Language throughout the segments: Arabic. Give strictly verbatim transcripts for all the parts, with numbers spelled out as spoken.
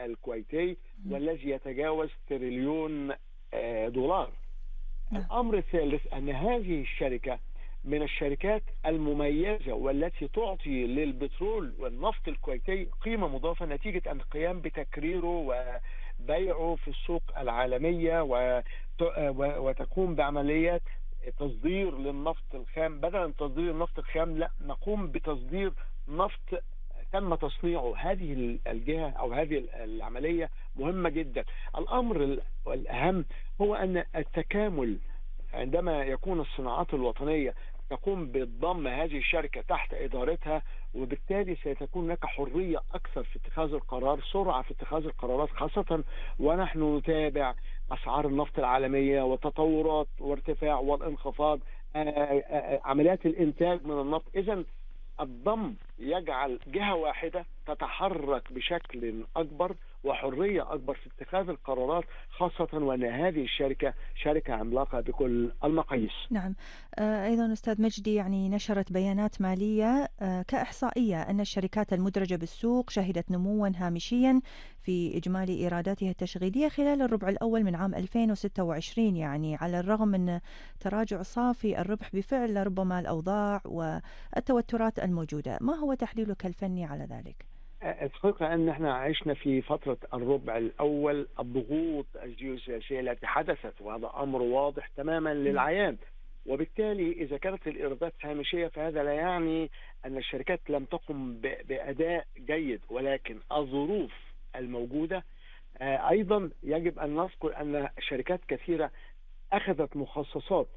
الكويتي مم. والذي يتجاوز تريليون آه، دولار. نعم. الأمر الثالث أن هذه الشركة من الشركات المميزة والتي تعطي للبترول والنفط الكويتي قيمة مضافة نتيجة أن القيام بتكريره وبيعه في السوق العالمية وت- وتقوم بعمليات تصدير للنفط الخام. بدلا من تصدير النفط الخام، لا، نقوم بتصدير نفط تم تصنيعه. هذه الجهة أو هذه العملية مهمة جدا. الأمر الأهم هو أن التكامل عندما يكون الصناعات الوطنية تقوم بضم هذه الشركة تحت إدارتها، وبالتالي سيتكون هناك حرية أكثر في اتخاذ القرار، سرعة في اتخاذ القرارات، خاصة ونحن نتابع أسعار النفط العالمية والتطورات وارتفاع والانخفاض، آه، آه، آه، عمليات الإنتاج من النفط. إذا الضم يجعل جهة واحدة تتحرك بشكل أكبر وحرية أكبر في اتخاذ القرارات، خاصة وأن هذه الشركة شركة عملاقة بكل المقاييس. نعم. آه، أيضا أستاذ مجدي، يعني نشرت بيانات مالية آه، كإحصائية أن الشركات المدرجة بالسوق شهدت نموا هامشيا في إجمالي إيراداتها التشغيلية خلال الربع الأول من عام ألفين وستة وعشرين، يعني على الرغم من تراجع صافي الربح بفعل ربما الأوضاع والتوترات الموجودة. ما هو تحليلك الفني على ذلك؟ الحقيقة أن احنا عشنا في فترة الربع الأول الضغوط الجيوسياسية التي حدثت، وهذا أمر واضح تماما نعم. للعيان. وبالتالي إذا كانت الإيرادات هامشية فهذا لا يعني أن الشركات لم تقم ب- بأداء جيد، ولكن الظروف الموجودة. آه، أيضا يجب أن نذكر أن شركات كثيرة أخذت مخصصات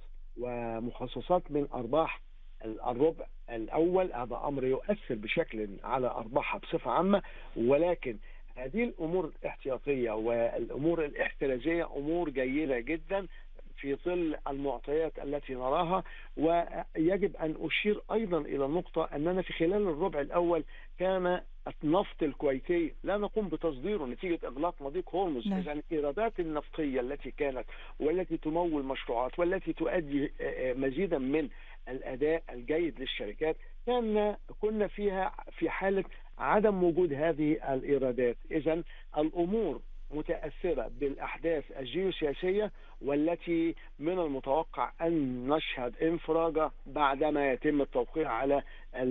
ومخصصات من أرباح الربع الأول. هذا أمر يؤثر بشكل على أرباحها بصفة عامة، ولكن هذه الأمور الاحتياطية والأمور الاحترازية أمور جيدة جدا في ظل المعطيات التي نراها. ويجب أن أشير أيضا إلى النقطة أننا في خلال الربع الأول كان النفط الكويتي لا نقوم بتصديره نتيجة إغلاق مضيق هرمز. نعم. إذا الإيرادات النفطية التي كانت والتي تمول مشروعات والتي تؤدي مزيدا من الأداء الجيد للشركات كان كنا فيها في حالة عدم وجود هذه الإيرادات. إذا الأمور متأثرة بالأحداث الجيوسياسية، والتي من المتوقع أن نشهد انفراجة بعدما يتم التوقيع على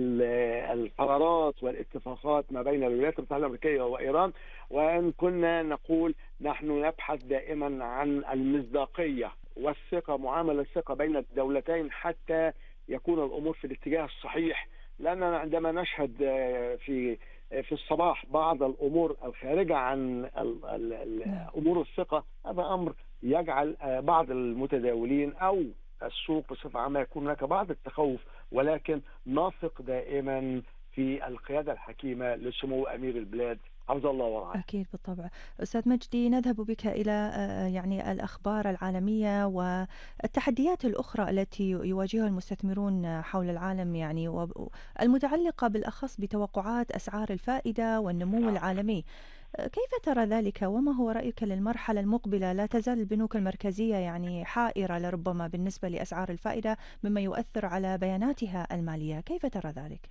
القرارات والاتفاقات ما بين الولايات المتحدة الأمريكية وإيران. وأن كنا نقول نحن نبحث دائما عن المصداقية والثقة، معاملة الثقة بين الدولتين حتى يكون الأمور في الاتجاه الصحيح. لأننا عندما نشهد في في الصباح بعض الأمور الخارجة عن ال- ال- ال- نعم. أمور الثقة، هذا أمر يجعل بعض المتداولين أو السوق بصفة عامة يكون هناك بعض التخوف، ولكن نثق دائما في القيادة الحكيمة لسمو أمير البلاد حفظه الله ورعاه. أكيد بالطبع. أستاذ مجدي، نذهب بك إلى آه، يعني الأخبار العالمية والتحديات الأخرى التي يواجهها المستثمرون حول العالم، يعني وب- المتعلقة بالأخص بتوقعات أسعار الفائدة والنمو نعم. العالمي. آه، كيف ترى ذلك، وما هو رأيك للمرحلة المقبلة؟ لا تزال البنوك المركزية يعني حائرة لربما بالنسبة لأسعار الفائدة، مما يؤثر على بياناتها المالية. كيف ترى ذلك؟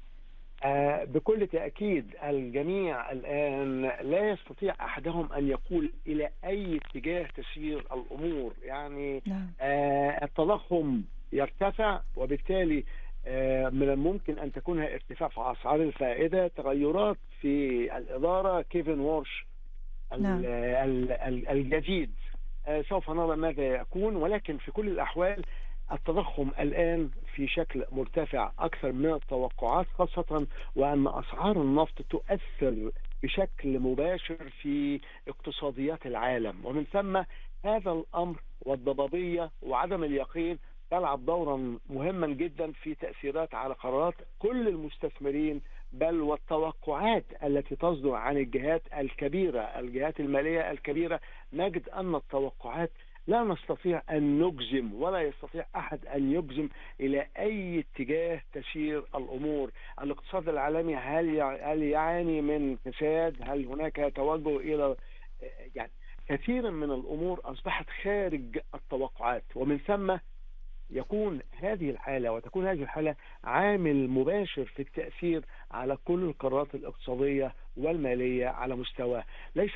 آه، بكل تأكيد الجميع الآن لا يستطيع أحدهم أن يقول إلى أي اتجاه تسير الأمور. يعني نعم. آه، التضخم يرتفع، وبالتالي آه، من الممكن أن تكون ارتفاع في أسعار الفائدة. تغيرات في الإدارة، كيفن وورش ال- نعم. ال- ال- الجديد، آه، سوف نرى ماذا يكون. ولكن في كل الأحوال التضخم الآن في شكل مرتفع أكثر من التوقعات، خاصة وأن أسعار النفط تؤثر بشكل مباشر في اقتصاديات العالم. ومن ثم هذا الأمر والضبابية وعدم اليقين تلعب دورا مهما جدا في تأثيرات على قرارات كل المستثمرين، بل والتوقعات التي تصدر عن الجهات الكبيرة، الجهات المالية الكبيرة. نجد أن التوقعات لا نستطيع أن نجزم، ولا يستطيع أحد أن يجزم إلى أي اتجاه تسير الأمور. الاقتصاد العالمي هل هل يعاني من فساد؟ هل هناك توجه إلى يعني كثير من الأمور أصبحت خارج التوقعات. ومن ثم يكون هذه الحالة وتكون هذه الحالة عامل مباشر في التأثير على كل القرارات الاقتصادية والمالية على مستوى ليس